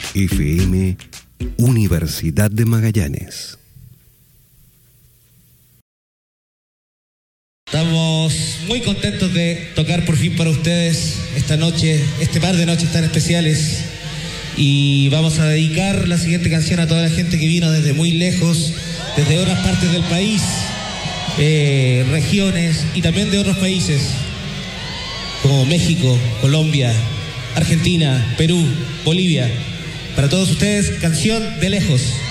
FM Universidad de Magallanes. Estamos muy contentos de tocar por fin para ustedes esta noche, este par de noches tan especiales. Y vamos a dedicar la siguiente canción a toda la gente que vino desde muy lejos, desde otras partes del país, regiones y también de otros países, como México, Colombia, Argentina, Perú, Bolivia. Para todos ustedes, canción de lejos.